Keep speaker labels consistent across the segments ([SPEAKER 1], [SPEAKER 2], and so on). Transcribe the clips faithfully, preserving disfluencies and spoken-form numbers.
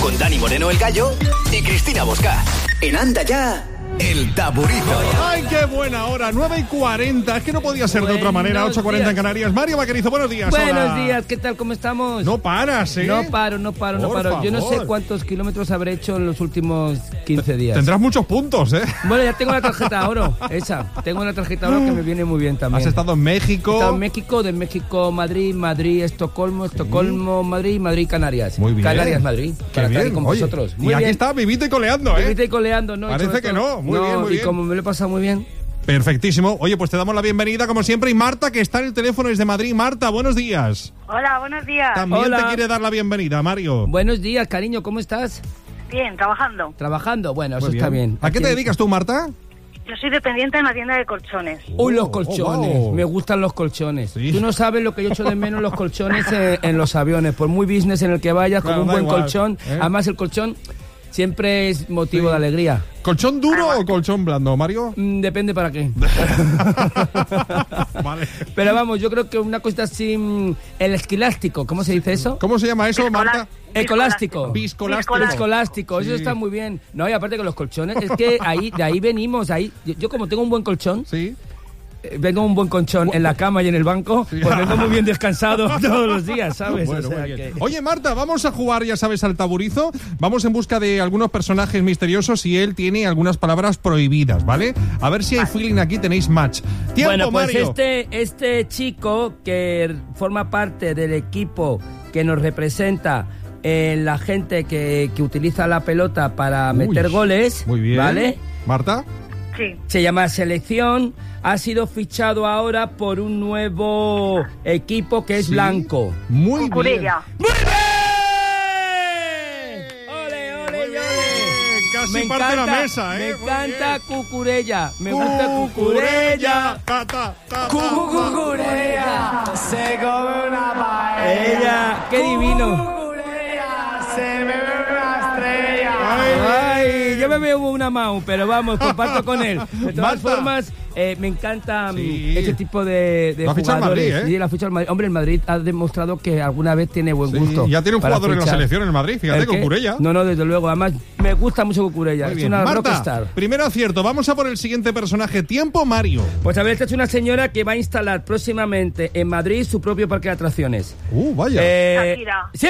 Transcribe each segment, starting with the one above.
[SPEAKER 1] con Dani Moreno el Gallo y Cristina Bosca. En Anda Ya, El Taburizo.
[SPEAKER 2] ¡Ay, qué buena hora! nueve y cuarenta. Es que no podía ser de otra manera. ocho y cuarenta en Canarias. Mario Vaquerizo, buenos días.
[SPEAKER 3] Buenos
[SPEAKER 2] Hola.
[SPEAKER 3] días, ¿qué tal? ¿Cómo estamos?
[SPEAKER 2] No paras, ¿eh?
[SPEAKER 3] No paro, no paro, no
[SPEAKER 2] Por
[SPEAKER 3] paro. Yo no sé
[SPEAKER 2] favor.
[SPEAKER 3] cuántos kilómetros habré hecho en los últimos quince días.
[SPEAKER 2] Tendrás muchos puntos, ¿eh?
[SPEAKER 3] Bueno, ya tengo la tarjeta oro, esa. Tengo la tarjeta oro que me viene muy bien también.
[SPEAKER 2] Has estado en México.
[SPEAKER 3] He estado en México, de México, Madrid, Madrid, Estocolmo, Estocolmo, Madrid, Madrid, Canarias.
[SPEAKER 2] Muy bien.
[SPEAKER 3] Canarias, Madrid.
[SPEAKER 2] Qué
[SPEAKER 3] Para estar
[SPEAKER 2] bien.
[SPEAKER 3] aquí con
[SPEAKER 2] Oye,
[SPEAKER 3] vosotros. Muy
[SPEAKER 2] y aquí
[SPEAKER 3] bien.
[SPEAKER 2] está, vivite y coleando, ¿eh?
[SPEAKER 3] Vivite y coleando, ¿no?
[SPEAKER 2] Parece
[SPEAKER 3] Sobre
[SPEAKER 2] que
[SPEAKER 3] todo.
[SPEAKER 2] no. Muy bien, muy
[SPEAKER 3] y
[SPEAKER 2] bien.
[SPEAKER 3] como me lo he pasado muy bien.
[SPEAKER 2] Perfectísimo. Oye, pues te damos la bienvenida, como siempre. Y Marta, que está en el teléfono desde Madrid. Marta, buenos días.
[SPEAKER 4] Hola, buenos días.
[SPEAKER 2] También
[SPEAKER 3] Hola.
[SPEAKER 2] te quiere dar la bienvenida, Mario.
[SPEAKER 3] Buenos días, cariño, ¿cómo estás?
[SPEAKER 4] Bien, trabajando.
[SPEAKER 3] ¿Trabajando? Bueno, eso
[SPEAKER 2] Muy
[SPEAKER 3] está bien.
[SPEAKER 2] ¿A qué
[SPEAKER 3] Aquí-
[SPEAKER 2] te dedicas tú, Marta?
[SPEAKER 4] Yo soy dependiente en la tienda de colchones.
[SPEAKER 3] Uy, los
[SPEAKER 2] Oh,
[SPEAKER 3] colchones.
[SPEAKER 2] oh, wow.
[SPEAKER 3] Me gustan los colchones.
[SPEAKER 2] Sí.
[SPEAKER 3] Tú no sabes lo que yo echo de menos los colchones en, en los aviones. Por muy business en el que vayas,
[SPEAKER 2] Claro,
[SPEAKER 3] con un
[SPEAKER 2] da
[SPEAKER 3] buen
[SPEAKER 2] igual,
[SPEAKER 3] colchón.
[SPEAKER 2] ¿eh?
[SPEAKER 3] Además, el colchón siempre es motivo
[SPEAKER 2] Sí.
[SPEAKER 3] de alegría.
[SPEAKER 2] ¿Colchón duro o colchón blando, Mario?
[SPEAKER 3] Mm, depende para qué.
[SPEAKER 2] Vale.
[SPEAKER 3] Pero vamos, yo creo que una cosa así... mm, el esquilástico, ¿cómo se dice eso?
[SPEAKER 2] ¿Cómo se llama eso, Marta?
[SPEAKER 3] Ecolástico.
[SPEAKER 2] Viscolástico.
[SPEAKER 3] Viscolástico, eso
[SPEAKER 2] Sí.
[SPEAKER 3] está muy bien. No, y aparte que los colchones, es que ahí, de ahí venimos, ahí. Yo, yo como tengo un buen colchón,
[SPEAKER 2] Sí.
[SPEAKER 3] eh, vengo un buen colchón en la cama y en el banco,
[SPEAKER 2] Sí.
[SPEAKER 3] pues vengo muy bien descansado todos los días, ¿sabes?
[SPEAKER 2] Bueno,
[SPEAKER 3] O sea
[SPEAKER 2] muy bien.
[SPEAKER 3] que-
[SPEAKER 2] Oye, Marta, vamos a jugar, ya sabes, al taburizo. Vamos en busca de algunos personajes misteriosos y él tiene algunas palabras prohibidas, ¿vale? A ver si hay feeling aquí, tenéis match. ¡Tiempo,
[SPEAKER 3] Bueno, pues
[SPEAKER 2] Mario!
[SPEAKER 3] este, este chico que forma parte del equipo que nos representa en la gente que, que utiliza la pelota para
[SPEAKER 2] Uy,
[SPEAKER 3] meter goles,
[SPEAKER 2] Muy bien.
[SPEAKER 3] ¿vale?
[SPEAKER 2] Marta.
[SPEAKER 4] Sí.
[SPEAKER 3] Se llama Selección, ha sido fichado ahora por un nuevo equipo que es
[SPEAKER 2] Sí.
[SPEAKER 3] blanco.
[SPEAKER 2] Muy bien.
[SPEAKER 4] Cucurella.
[SPEAKER 3] ¡Muy bien! ¡Ole, ole,
[SPEAKER 2] Muy bien.
[SPEAKER 3] ole!
[SPEAKER 2] Casi
[SPEAKER 3] Me
[SPEAKER 2] parte
[SPEAKER 3] encanta,
[SPEAKER 2] la mesa, ¿eh?
[SPEAKER 3] Me
[SPEAKER 2] Muy
[SPEAKER 3] encanta
[SPEAKER 2] bien.
[SPEAKER 3] Cucurella, me gusta Cucurella.
[SPEAKER 2] Ta, ta, ta, ta,
[SPEAKER 3] Cucurella.
[SPEAKER 5] Se come una paella.
[SPEAKER 3] Ella, qué divino.
[SPEAKER 5] Cucurella, se bebe una estrella.
[SPEAKER 3] Ay, yo me veo una Mau, pero vamos, comparto con él. De todas
[SPEAKER 2] Marta.
[SPEAKER 3] formas, eh, me encanta mm,
[SPEAKER 2] Sí.
[SPEAKER 3] este tipo de, de
[SPEAKER 2] Lo ha fichado el
[SPEAKER 3] jugadores.
[SPEAKER 2] Madrid, ¿eh?
[SPEAKER 3] Sí, lo ha fichado el Madrid. Hombre, el Madrid ha demostrado que alguna vez tiene buen
[SPEAKER 2] Sí,
[SPEAKER 3] gusto.
[SPEAKER 2] ya tiene un
[SPEAKER 3] para
[SPEAKER 2] jugador en la
[SPEAKER 3] fichar.
[SPEAKER 2] selección en el Madrid, fíjate,
[SPEAKER 3] ¿El qué?
[SPEAKER 2] Cucurella.
[SPEAKER 3] No, no, desde luego. Además, me gusta mucho Cucurella.
[SPEAKER 2] Muy
[SPEAKER 3] Es
[SPEAKER 2] bien.
[SPEAKER 3] una
[SPEAKER 2] Marta,
[SPEAKER 3] rockstar.
[SPEAKER 2] primero acierto. Vamos a por el siguiente personaje. Tiempo, Mario.
[SPEAKER 3] Pues a ver, esta es una señora que va a instalar próximamente en Madrid su propio parque de atracciones.
[SPEAKER 2] Uh, vaya.
[SPEAKER 3] Eh,
[SPEAKER 4] Shakira.
[SPEAKER 3] ¡Sí!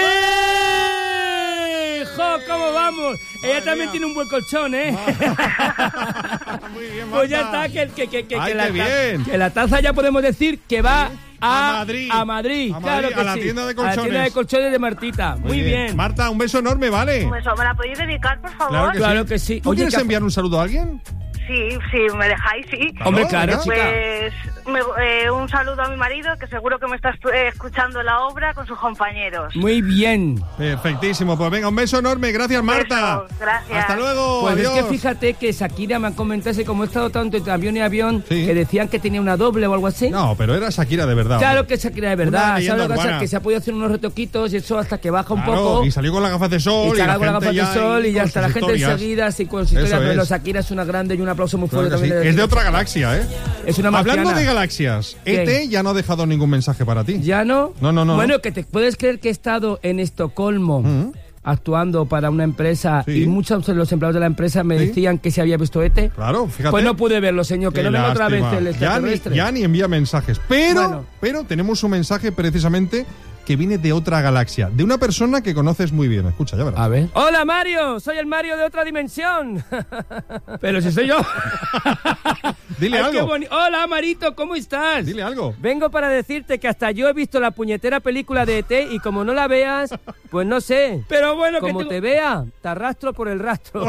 [SPEAKER 3] ¡Jo, cómo vamos! Ella también tiene un buen colchón, ¿eh?
[SPEAKER 2] Muy bien,
[SPEAKER 3] Pues ya
[SPEAKER 2] Marta.
[SPEAKER 3] está, que, que, que, que,
[SPEAKER 2] Ay,
[SPEAKER 3] que la,
[SPEAKER 2] qué
[SPEAKER 3] ta-
[SPEAKER 2] bien.
[SPEAKER 3] que la taza ya podemos decir que va a,
[SPEAKER 2] A Madrid.
[SPEAKER 3] A Madrid,
[SPEAKER 2] A
[SPEAKER 3] claro
[SPEAKER 2] Madrid,
[SPEAKER 3] que
[SPEAKER 2] a la
[SPEAKER 3] sí.
[SPEAKER 2] tienda de
[SPEAKER 3] A la
[SPEAKER 2] colchones.
[SPEAKER 3] tienda de colchones de Martita. Muy, bien.
[SPEAKER 2] Marta, un beso enorme, ¿vale?
[SPEAKER 4] Pues, ¿me la podéis dedicar, por favor?
[SPEAKER 2] Claro que
[SPEAKER 3] Claro
[SPEAKER 2] sí.
[SPEAKER 3] que sí.
[SPEAKER 2] ¿Tú
[SPEAKER 3] Oye,
[SPEAKER 2] quieres
[SPEAKER 3] ¿qué-
[SPEAKER 2] enviar un saludo a alguien?
[SPEAKER 4] Sí, sí, me dejáis, sí.
[SPEAKER 3] Hombre,
[SPEAKER 2] No,
[SPEAKER 3] claro,
[SPEAKER 2] venga.
[SPEAKER 3] chica.
[SPEAKER 4] Pues me- eh, un saludo a mi marido, que seguro que me está estu- eh, escuchando la obra con sus compañeros.
[SPEAKER 3] Muy bien.
[SPEAKER 2] Perfectísimo. Pues venga, un beso enorme. Gracias, Marta.
[SPEAKER 4] beso, gracias.
[SPEAKER 2] Hasta luego.
[SPEAKER 3] Pues
[SPEAKER 2] Adiós.
[SPEAKER 3] es que fíjate que Shakira me ha comentado, y como he estado tanto entre avión y avión,
[SPEAKER 2] Sí.
[SPEAKER 3] que decían que tenía una doble o algo así.
[SPEAKER 2] No, pero era Shakira de verdad.
[SPEAKER 3] Claro
[SPEAKER 2] hombre.
[SPEAKER 3] que Shakira de
[SPEAKER 2] Una
[SPEAKER 3] verdad.
[SPEAKER 2] leyenda
[SPEAKER 3] ¿Sabes lo que pasa?
[SPEAKER 2] urbana.
[SPEAKER 3] Que se ha podido hacer unos retoquitos y eso hasta que baja un
[SPEAKER 2] Claro,
[SPEAKER 3] poco.
[SPEAKER 2] y salió con las gafas de sol.
[SPEAKER 3] Y
[SPEAKER 2] la
[SPEAKER 3] salga con las
[SPEAKER 2] gente
[SPEAKER 3] gafas de
[SPEAKER 2] ya
[SPEAKER 3] sol
[SPEAKER 2] ahí
[SPEAKER 3] y ya
[SPEAKER 2] con
[SPEAKER 3] está la
[SPEAKER 2] sus
[SPEAKER 3] gente
[SPEAKER 2] historias.
[SPEAKER 3] enseguida así con sus
[SPEAKER 2] Eso
[SPEAKER 3] historias. Pero
[SPEAKER 2] es.
[SPEAKER 3] Shakira es una grande y un aplauso muy
[SPEAKER 2] Claro
[SPEAKER 3] fuerte
[SPEAKER 2] que sí.
[SPEAKER 3] también.
[SPEAKER 2] Es de otra galaxia, ¿eh?
[SPEAKER 3] Es una
[SPEAKER 2] Hablando
[SPEAKER 3] marciana.
[SPEAKER 2] de galaxias,
[SPEAKER 3] ¿Qué?
[SPEAKER 2] E T ya no ha dejado ningún mensaje para ti.
[SPEAKER 3] ¿Ya no?
[SPEAKER 2] No, no, no.
[SPEAKER 3] Bueno, que te puedes creer que he estado en Estocolmo
[SPEAKER 2] Mm.
[SPEAKER 3] actuando para una empresa
[SPEAKER 2] Sí.
[SPEAKER 3] y muchos de los empleados de la empresa me
[SPEAKER 2] Sí.
[SPEAKER 3] decían que se había visto E T.
[SPEAKER 2] Claro, fíjate.
[SPEAKER 3] Pues no pude verlo, señor, que
[SPEAKER 2] Qué
[SPEAKER 3] no venga otra vez
[SPEAKER 2] lástima.
[SPEAKER 3] el
[SPEAKER 2] ya ni,
[SPEAKER 3] extraterrestre.
[SPEAKER 2] ya ni envía mensajes. Pero,
[SPEAKER 3] Bueno.
[SPEAKER 2] pero tenemos un mensaje precisamente que viene de otra galaxia, de una persona que conoces muy bien. Escucha, ya verás.
[SPEAKER 3] A ver. Hola, Mario. Soy el Mario de otra dimensión. Pero si soy yo.
[SPEAKER 2] Dile
[SPEAKER 3] Ay,
[SPEAKER 2] algo.
[SPEAKER 3] qué boni- Hola, Marito, ¿cómo estás?
[SPEAKER 2] Dile algo.
[SPEAKER 3] Vengo para decirte que hasta yo he visto la puñetera película de E T y como no la veas, pues no sé. Pero bueno, como
[SPEAKER 5] tengo-
[SPEAKER 3] te vea, te arrastro por el rastro.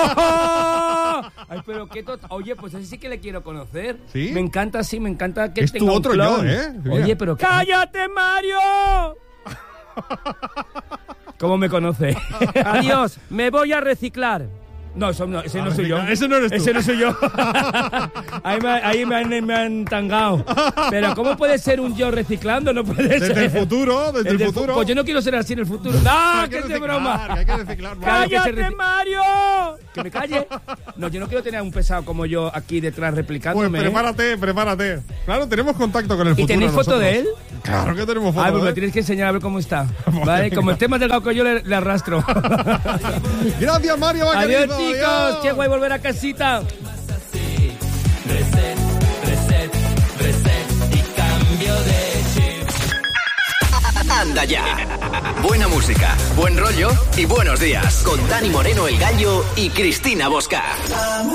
[SPEAKER 3] Ay, pero qué tot- Oye, pues ese sí que le quiero conocer.
[SPEAKER 2] ¿Sí?
[SPEAKER 3] Me encanta, sí, me encanta que
[SPEAKER 2] Es tu
[SPEAKER 3] tenga un
[SPEAKER 2] otro
[SPEAKER 3] clon.
[SPEAKER 2] yo, ¿eh? Mira.
[SPEAKER 3] Oye, pero... ¡Cállate, Mario! ¿Cómo me conoce? Adiós, me voy a reciclar. No, eso no, ese
[SPEAKER 2] A
[SPEAKER 3] no soy yo.
[SPEAKER 2] reciclar. Ese no eres tú.
[SPEAKER 3] Ese no soy yo. ahí me, ahí me han, me han tangado. Pero ¿cómo puede ser un yo reciclando? No puede ser.
[SPEAKER 2] Desde el futuro, desde el,
[SPEAKER 3] del fu-
[SPEAKER 2] futuro.
[SPEAKER 3] Pues yo no quiero ser así en el futuro. ¡No,
[SPEAKER 2] Hay
[SPEAKER 3] que es de
[SPEAKER 2] reciclar,
[SPEAKER 3] broma!
[SPEAKER 2] Hay que reciclar.
[SPEAKER 3] Claro que se
[SPEAKER 5] ¡Cállate,
[SPEAKER 3] reci-
[SPEAKER 5] Mario!
[SPEAKER 3] ¡Que me calle! No, yo no quiero tener a un pesado como yo aquí detrás
[SPEAKER 2] Pues
[SPEAKER 3] replicándome. ¿eh?
[SPEAKER 2] prepárate, prepárate. Claro, tenemos contacto con el
[SPEAKER 3] ¿Y
[SPEAKER 2] futuro.
[SPEAKER 3] tenéis foto
[SPEAKER 2] nosotros.
[SPEAKER 3] de él?
[SPEAKER 2] Claro que tenemos foto.
[SPEAKER 3] Ay, pues
[SPEAKER 2] ¿eh?
[SPEAKER 3] me tienes que enseñar a ver cómo está. ¿Vale? Como esté más delgado que yo, le, le arrastro.
[SPEAKER 2] Gracias, Mario Vaquerizo.
[SPEAKER 3] Adiós, chicos.
[SPEAKER 2] Adiós.
[SPEAKER 3] Qué guay volver a casita.
[SPEAKER 6] Reset, reset, reset y cambio de chip.
[SPEAKER 1] Anda ya. Buena música, buen rollo y buenos días. Con Dani Moreno, El Gallo y Cristina Bosca.